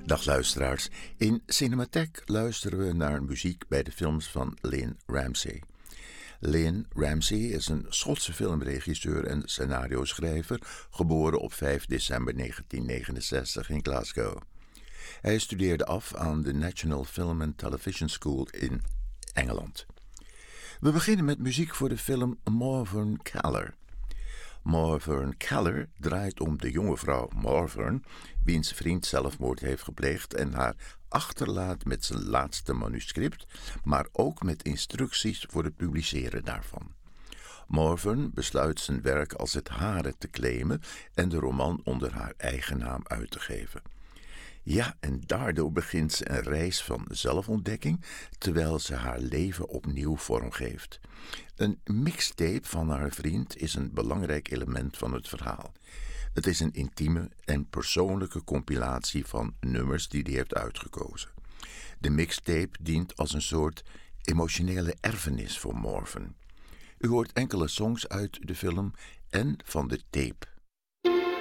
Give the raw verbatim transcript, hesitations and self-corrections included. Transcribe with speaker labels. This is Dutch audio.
Speaker 1: Dag luisteraars. In Cinematheek luisteren we naar muziek bij de films van Lynne Ramsay. Lynne Ramsay is een Schotse filmregisseur en scenario-schrijver, geboren op vijf december negentien negenenzestig in Glasgow. Hij studeerde af aan de National Film and Television School in Engeland. We beginnen met muziek voor de film Morvern Callar. Morvern Callar draait om de jonge vrouw Morvern, wiens vriend zelfmoord heeft gepleegd en haar achterlaat met zijn laatste manuscript, maar ook met instructies voor het publiceren daarvan. Morvern besluit zijn werk als het hare te claimen en de roman onder haar eigen naam uit te geven. Ja, en daardoor begint ze een reis van zelfontdekking, terwijl ze haar leven opnieuw vormgeeft. Een mixtape van haar vriend is een belangrijk element van het verhaal. Het is een intieme en persoonlijke compilatie van nummers die hij heeft uitgekozen. De mixtape dient als een soort emotionele erfenis voor Morvern. U hoort enkele songs uit de film en van de tape.